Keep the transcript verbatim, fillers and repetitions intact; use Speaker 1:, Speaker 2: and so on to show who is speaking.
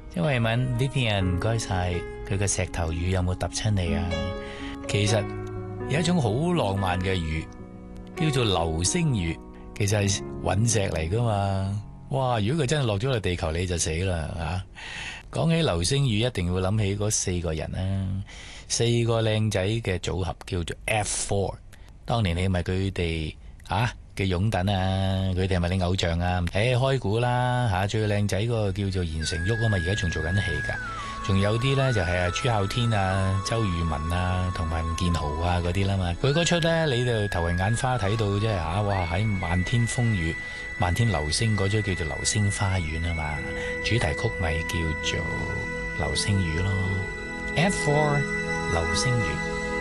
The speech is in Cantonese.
Speaker 1: 因為問 Vivian 唔該晒，佢嘅石頭魚有冇揼親你啊？其實有一種好浪漫嘅魚叫做流星雨，其實係隕石嚟噶嘛。哇！如果佢真係落咗落地球，你就死啦吓。講起流星雨，一定要諗起嗰四個人啦，四個靚仔嘅組合叫做 F four。當年你咪佢哋啊嘅擁躉啊，佢哋係咪你偶像啊？誒，開估啦吓，最靚仔嗰個叫做言承旭啊嘛，而家仲做緊戲噶。仲有啲呢，就係啊朱孝天啊、周渝民啊同埋吳建豪啊嗰啲啦嘛。佢嗰出呢，你就頭暈眼花睇到即係吓，哇喺漫天風雨、漫天流星嗰出叫做《流星花園》啊嘛，主題曲咪叫做《流星雨》咯。F four 流星雨。